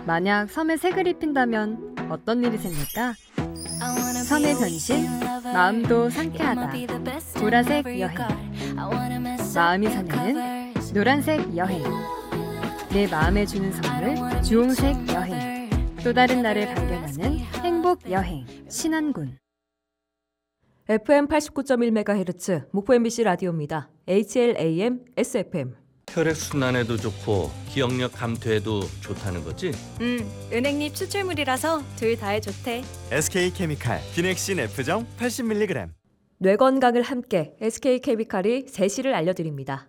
만약 섬에 색을 입힌다면 어떤 일이 생길까? 섬의 변신, 마음도 상쾌하다. 보라색 여행. 마음이 설레는 노란색 여행. 내 마음에 주는 선물, 주홍색 여행. 또 다른 나를 발견하는 행복 여행. 신안군. FM 89.1MHz 목포 MBC 라디오입니다. HLAM SFM. 혈액순환에도 좋고 기억력 감퇴에도 좋다는 거지? 은행잎 추출물이라서 둘 다에 좋대. SK케미칼 기넥신 F정 80mg. 뇌 건강을 함께 SK케미칼이 세시를 알려드립니다.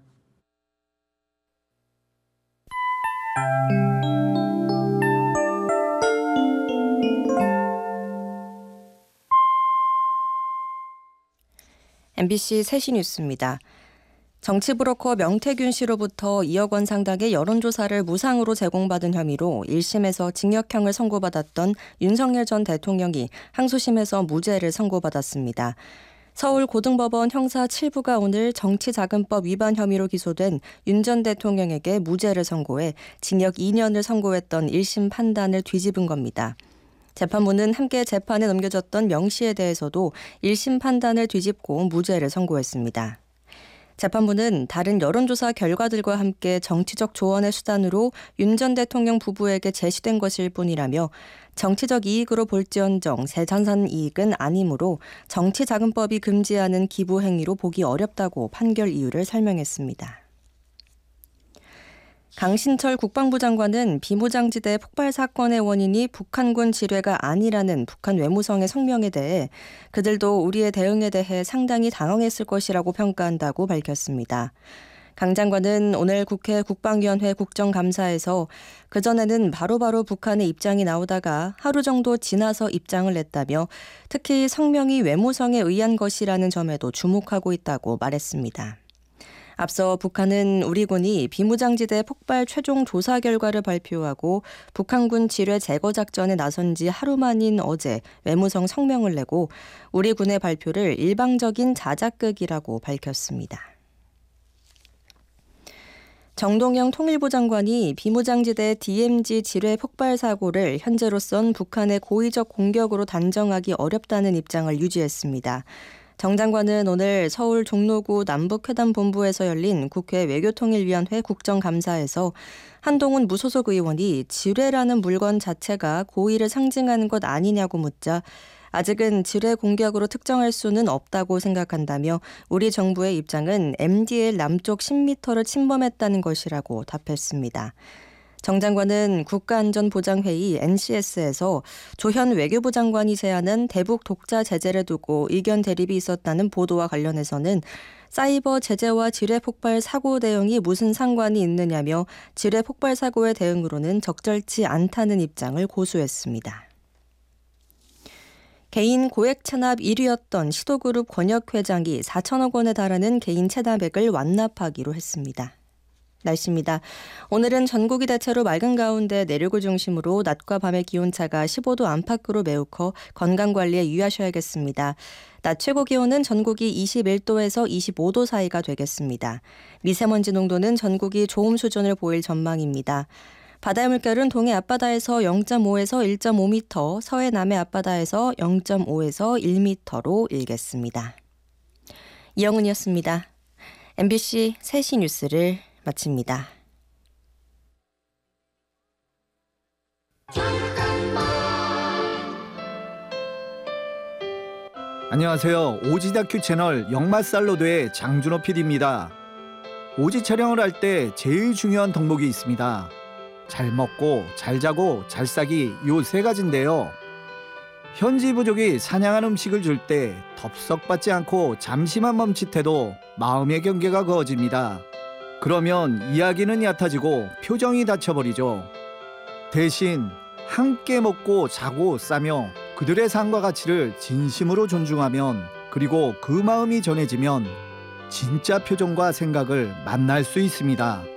MBC 세시 뉴스입니다. 정치브로커 명태균 씨로부터 2억 원 상당의 여론조사를 무상으로 제공받은 혐의로 1심에서 징역형을 선고받았던 윤석열 전 대통령이 항소심에서 무죄를 선고받았습니다. 서울고등법원 형사 7부가 오늘 정치자금법 위반 혐의로 기소된 윤 전 대통령에게 무죄를 선고해 징역 2년을 선고했던 1심 판단을 뒤집은 겁니다. 재판부는 함께 재판에 넘겨졌던 명 씨에 대해서도 1심 판단을 뒤집고 무죄를 선고했습니다. 재판부는 다른 여론조사 결과들과 함께 정치적 조언의 수단으로 윤 전 대통령 부부에게 제시된 것일 뿐이라며 정치적 이익으로 볼지언정 재산산 이익은 아니므로 정치자금법이 금지하는 기부 행위로 보기 어렵다고 판결 이유를 설명했습니다. 강신철 국방부 장관은 비무장지대 폭발 사건의 원인이 북한군 지뢰가 아니라는 북한 외무성의 성명에 대해 그들도 우리의 대응에 대해 상당히 당황했을 것이라고 평가한다고 밝혔습니다. 강 장관은 오늘 국회 국방위원회 국정감사에서 그전에는 바로바로 북한의 입장이 나오다가 하루 정도 지나서 입장을 냈다며 특히 성명이 외무성에 의한 것이라는 점에도 주목하고 있다고 말했습니다. 앞서 북한은 우리 군이 비무장지대 폭발 최종 조사 결과를 발표하고 북한군 지뢰 제거 작전에 나선 지 하루 만인 어제 외무성 성명을 내고 우리 군의 발표를 일방적인 자작극이라고 밝혔습니다. 정동영 통일부 장관이 비무장지대 DMZ 지뢰 폭발 사고를 현재로선 북한의 고의적 공격으로 단정하기 어렵다는 입장을 유지했습니다. 정 장관은 오늘 서울 종로구 남북회담본부에서 열린 국회 외교통일위원회 국정감사에서 한동훈 무소속 의원이 지뢰라는 물건 자체가 고의를 상징하는 것 아니냐고 묻자 아직은 지뢰 공격으로 특정할 수는 없다고 생각한다며 우리 정부의 입장은 MDL 남쪽 10m를 침범했다는 것이라고 답했습니다. 정 장관은 국가안전보장회의 NCS에서 조현 외교부 장관이 제안한 대북 독자 제재를 두고 의견 대립이 있었다는 보도와 관련해서는 사이버 제재와 지뢰 폭발 사고 대응이 무슨 상관이 있느냐며 지뢰 폭발 사고의 대응으로는 적절치 않다는 입장을 고수했습니다. 개인 고액 체납 1위였던 시도그룹 권혁 회장이 4천억 원에 달하는 개인 체납액을 완납하기로 했습니다. 날씨입니다. 오늘은 전국이 대체로 맑은 가운데 내륙을 중심으로 낮과 밤의 기온차가 15도 안팎으로 매우 커 건강관리에 유의하셔야겠습니다. 낮 최고 기온은 전국이 21도에서 25도 사이가 되겠습니다. 미세먼지 농도는 전국이 좋음 수준을 보일 전망입니다. 바다의 물결은 동해 앞바다에서 0.5에서 1.5m, 서해 남해 앞바다에서 0.5에서 1m로 일겠습니다. 이영은이었습니다. MBC 세시 뉴스를 마칩니다. 안녕하세요. 오지 다큐 채널 역마살로드의 장준호 PD입니다. 오지 촬영을 할 때 제일 중요한 덕목이 있습니다. 잘 먹고 잘 자고 잘 싸기 요 세 가지인데요. 현지 부족이 사냥한 음식을 줄 때 덥석받지 않고 잠시만 멈칫해도 마음의 경계가 그어집니다. 그러면 이야기는 얕아지고 표정이 닫혀버리죠. 대신 함께 먹고 자고 싸며 그들의 삶과 가치를 진심으로 존중하면 그리고 그 마음이 전해지면 진짜 표정과 생각을 만날 수 있습니다.